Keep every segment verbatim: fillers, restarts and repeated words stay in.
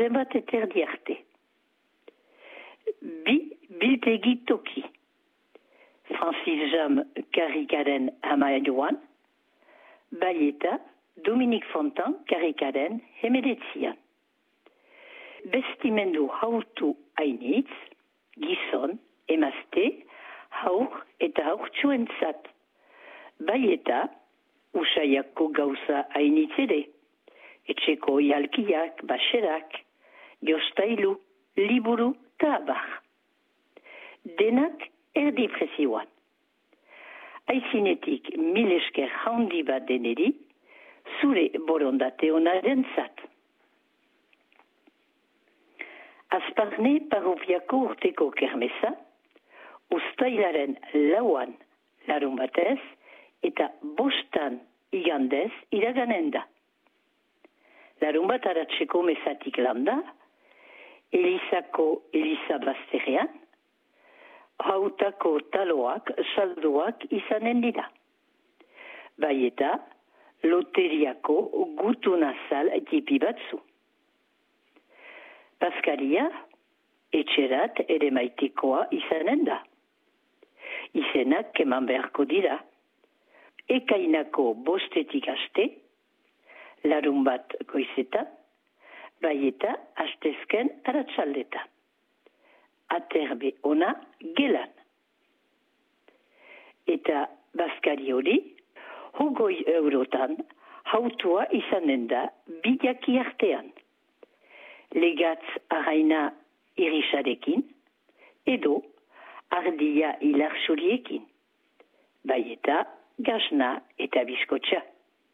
zenbat eterdi arte. Bi biltegi toki. Francis Jam karikaren hamaioan, bai eta Dominique Fontan karikaren hemeretzian. Bestimendu hautu hainitz, gizon, emazte, haur eta haurtsuentzat. Bai eta usaiako gauza hainitz ere, etxeko ialkiak, baserak, jostailu, liburu eta abar. Denak erdi prezioan. Aizinetik mil esker handi bat deneri, zure borondate honaren zat. Azparne paropiako urteko kermesa, ustailaren lauan larun batez eta bostan igandez iraganen da. Larun bat aratzeko mesatik landa, Elizako Eliza Bazterrean, hautako taloak, saldoak izanen dira. Bai eta loteriako gutunazal tipi batzu. Paskaria, etxerat ere maitekoa izanen da. Izenak keman beharko dira. Ekainako bostetik aste, larun bat goizetan, bai eta astezken aratsaldeta. Aterbe ona gelan. Eta baskari hori, hogoi eurotan hautua izanen da bidaki artean. Legatz araina irisarekin, edo ardia hilarxuriekin. Bai eta gazna eta biskotxa.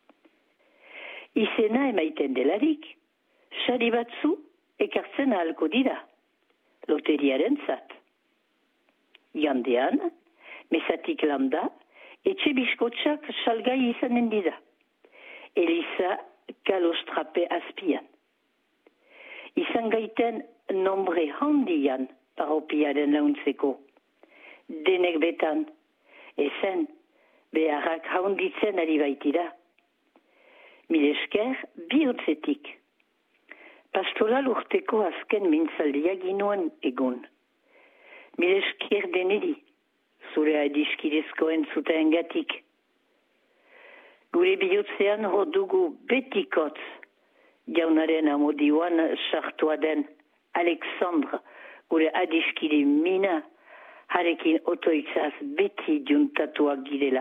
Izena emaiten delarik, sari batzu ekartzen ahalko dira, loteriaren zat. Jandean, mesatik landa, etxe biskotxak salgai izanen dira. Eliza kalostrape azpian. Izan gaiten nombre handian paropiaren launtzeko. Denek betan, ezen, beharrak handitzen ari baitira. Mil esker bihotzetik. Pastoral urteko azken mintzaldia ginoan egun. Mil esker deneri, zure adiskidezko entzuten gatik. Gure bihotzean rodugu betikotz, jaunaren amodioan sartua den Alexandre, gure adiskide mina, harekin otoitzaz beti juntatuak girela.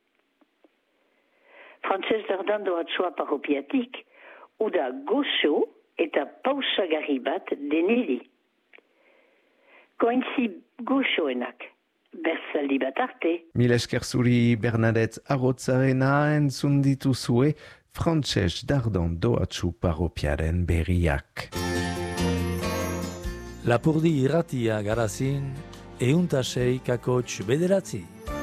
Frantzez dardan doatzua paropiatik, uda goxo eta pausagarri bat deneri. Kointzi goxoenak, berzaldi bat arte. Mil esker zuri Bernadette Arrotzarena entzun dituzue Frantzez dardan doatzu paropiaren berriak. Lapurdi irratia garazin, euntasei kakotx bederatzi.